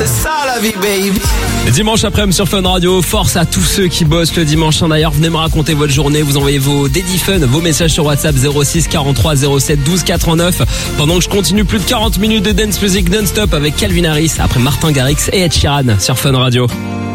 c'est ça la vie, baby. Dimanche après-midi sur Fun Radio, force à tous ceux qui bossent le dimanche. D'ailleurs, venez me raconter votre journée, vous envoyez vos Daddy Fun, vos messages sur WhatsApp 06 43 07 12 89. Pendant que je continue plus de 40 minutes de dance music non-stop avec Calvin Harris, après Martin Garrix et Ed Sheeran sur Fun Radio.